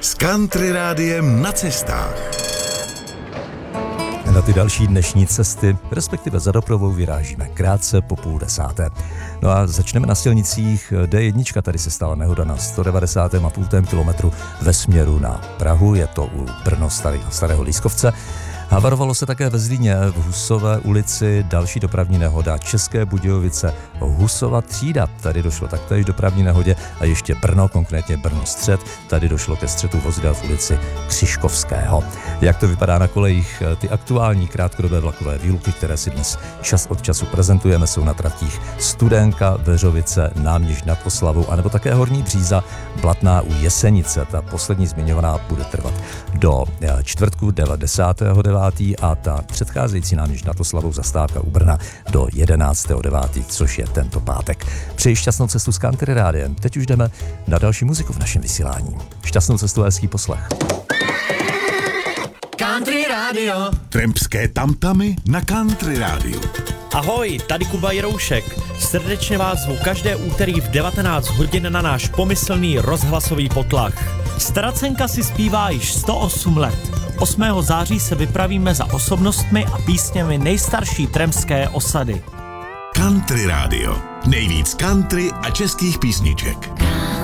S Country Rádiem na cestách. Na ty další dnešní cesty, respektive za dopravou, vyrážíme krátce po 9:30. No a začneme na silnicích. D1 tady se stala nehoda na 190,5 kilometru ve směru na Prahu. Je to u Brno starého Lískovce. Havarovalo se také ve Zlíně v Husové ulici, další dopravní nehoda České Budějovice, Husova třída. Tady došlo taktéž dopravní nehodě a ještě Brno, konkrétně Brno střed. Tady došlo ke střetu vozidel v ulici Křižkovského. Jak to vypadá na kolejích? Ty aktuální krátkodobé vlakové výluky, které si dnes čas od času prezentujeme, jsou na tratích Studenka, Veřovice, Náměšť nad Oslavou, anebo také Horní Bříza, Blatná u Jesenice. Ta poslední zmiňovaná bude trvat do čtvrtku 10. a ta předcházející Náměšť nad Oslavou zastávka u Brna do 11.9., což je tento pátek. Přeji šťastnou cestu s Country Rádiem. Teď už jdeme na další muziku v našem vysílání. Šťastnou cestu a hezký poslech. Country Radio. Trampské tamtamy na Country Rádiu. Ahoj, tady Kuba Jiroušek. Srdečně vás zvu každé úterý v 19 hodin na náš pomyslný rozhlasový potlach. Staracenka si zpívá již 108 let. 8. září se vypravíme za osobnostmi a písněmi nejstarší trampské osady. Country Radio. Nejvíc country a českých písniček.